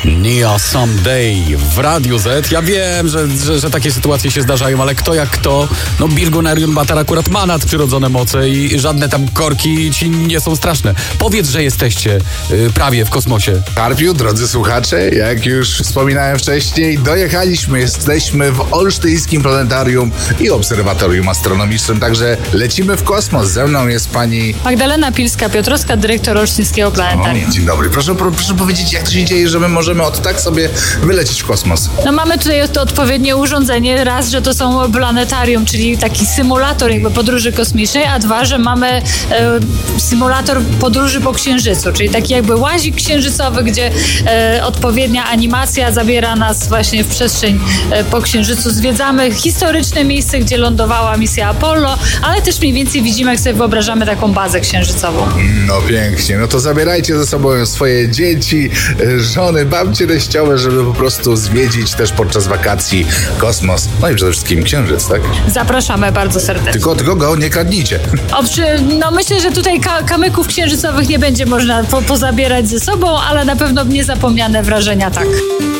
Nia Someday w Radiu Z. Ja wiem, że takie sytuacje się zdarzają, ale kto jak kto, no Birgunarium Batar akurat ma nadprzyrodzone moce i żadne tam korki ci nie są straszne. Powiedz, że jesteście prawie w kosmosie. Karpiu, drodzy słuchacze, jak już wspominałem wcześniej, dojechaliśmy, jesteśmy w Olsztyńskim Planetarium i Obserwatorium Astronomicznym, także lecimy w kosmos. Ze mną jest pani Magdalena Pilska-Piotrowska, dyrektor Olsztyńskiego Planetarium. Dzień dobry. Proszę powiedzieć, jak to się dzieje, że my możemy od tak sobie wylecieć w kosmos? No mamy tutaj to odpowiednie urządzenie. Raz, że to są planetarium, czyli taki symulator jakby podróży kosmicznej, a dwa, że mamy symulator podróży po Księżycu, czyli taki jakby łazik księżycowy, gdzie odpowiednia animacja zabiera nas właśnie w przestrzeń po Księżycu. Zwiedzamy historyczne miejsce, gdzie lądowała misja Apollo, ale też mniej więcej widzimy, jak sobie wyobrażamy taką bazę księżycową. No pięknie, no to zabierajcie ze sobą swoje dzieci, żony, babcie teściowe, żeby po prostu zwiedzić też podczas wakacji kosmos, no i przede wszystkim Księżyc, tak? Zapraszamy bardzo serdecznie. Tylko go nie kradnijcie. No myślę, że tutaj kamyków księżycowych nie będzie można pozabierać ze sobą, ale na pewno niezapomniane wrażenia tak.